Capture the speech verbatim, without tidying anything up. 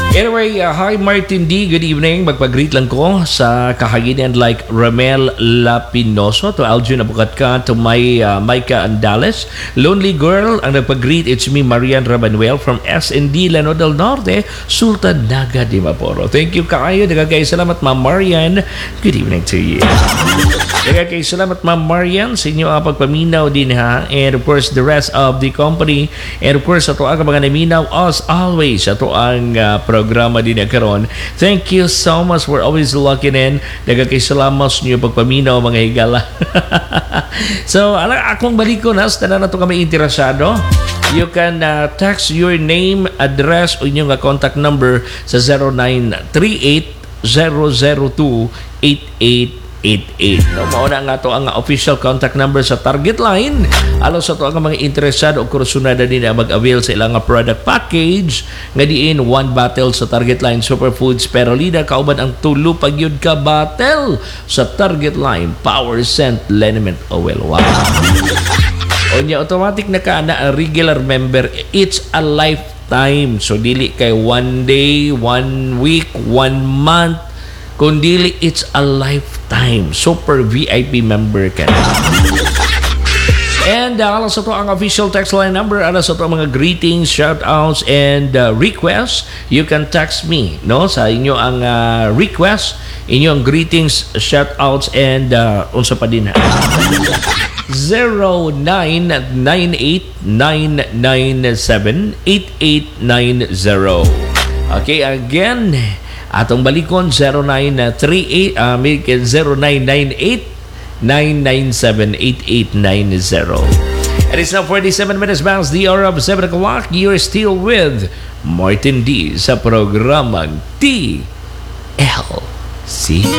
Anyway, uh, hi Martin D. Good evening. Magpag-greet lang ko sa kahaginan like Ramel Lapinoso, to Aljon Abukatka, to my uh, Micah Andales. Lonely Girl, ang nagpag-greet, it's me, Marian Rabanuel from S and D Llano del Norte, Sultan Naga de Maporo. Thank you kaayo. Dagagay salamat, Ma'am Marian. Good evening to you. Dagagay salamat, Ma'am Marian, sa inyo ang pagpaminaw din ha. And of course, the rest of the company. And of course, ato ang mga naminaw as always. Ato ang uh, programa din na karon. Thank you so much for always locking in. Dagagay salamat sa inyo pagpaminaw mga higala. So, ala, akong baliko na sa tanan na ito kami interesado. You can uh, text your name, address, o inyong contact number sa zero nine three eight zero zero two eight eight eight eight. No, mauna nga to ang official contact number sa Target Line. Alam sa to ang mga interesado o kursunada din na mag-avail sa ilang product package nga diin one bottle sa Target Line Superfoods Perolida kauban ang tulo pagyud ka bottle sa Target Line Power Scent Liniment Oil. Wow. Onya automatic na ka na a regular member. It's a lifetime. So dili kay one day, one week, one month, kundili it's a lifetime. Super V I P member ka na. And uh, alas sa to ang official text line number, alas sa to ang mga greetings, shoutouts, and uh, requests. You can text me, no? Sa inyo ang uh, request, inyo ang greetings, shoutouts, and uh, unsa pa din ha. zero nine nine eight nine nine seven eight eight nine zero. Okay, again, atong balikon zero nine three eight uh, zero nine nine eight nine nine seven eight eight nine zero. And it's now forty-seven minutes past the hour of seven o'clock. You're still with Martin D sa programang T L C.